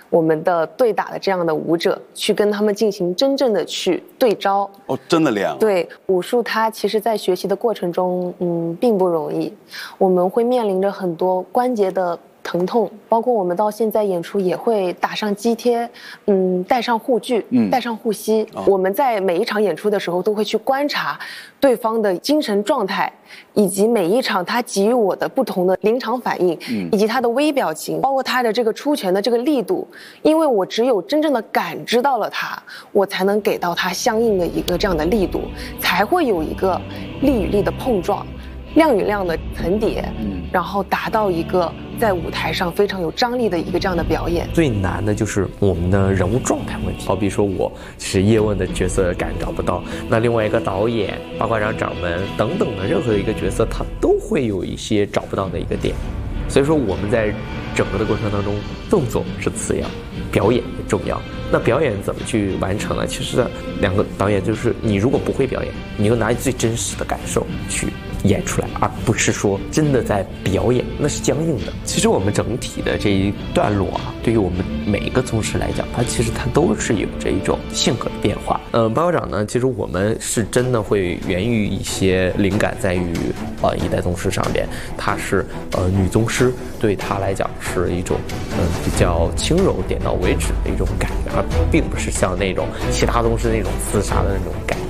我们的对打的这样的舞者，去跟他们进行真正的去对招。 哦，真的练了。 对，武术它其实在学习的过程中，并不容易，我们会面临着很多关节的疼痛，包括我们到现在演出也会打上肌贴，带上护具，带上护膝。我们在每一场演出的时候都会去观察对方的精神状态，以及每一场他给予我的不同的临场反应，以及他的微表情，包括他的这个出拳的这个力度。因为我只有真正的感知到了他，我才能给到他相应的一个这样的力度，才会有一个力与力的碰撞，量与量的层叠，然后达到一个在舞台上非常有张力的一个这样的表演。 最难的就是我们的人物状态问题，好比说我是叶问的角色感找不到，那另外一个导演、八卦掌掌门等等的任何一个角色，他都会有一些找不到的一个点。所以说我们在整个的过程当中，动作是次要，表演也重要。那表演怎么去完成呢？其实两个导演就是你如果不会表演，你就拿最真实的感受去演出来，而不是说真的在表演，那是僵硬的。其实我们整体的这一段落啊，对于我们每一个宗师来讲，它都是有着一种性格的变化。八卦掌呢，其实我们是真的会源于一些灵感，在于一代宗师上边，它是女宗师，对她来讲是一种比较轻柔、点到为止的一种感觉，而并不是像那种其他宗师那种厮杀的那种感觉。